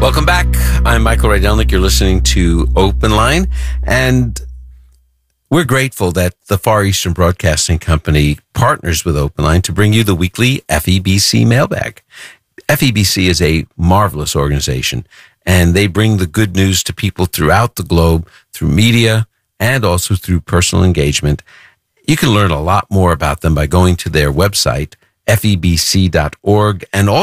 Welcome back. I'm Michael Rydelnik. You're listening to Open Line, and we're grateful that the Far Eastern Broadcasting Company partners with Open Line to bring you the weekly FEBC mailbag. FEBC is a marvelous organization, and they bring the good news to people throughout the globe through media and also through personal engagement. You can learn a lot more about them by going to their website, febc.org, and also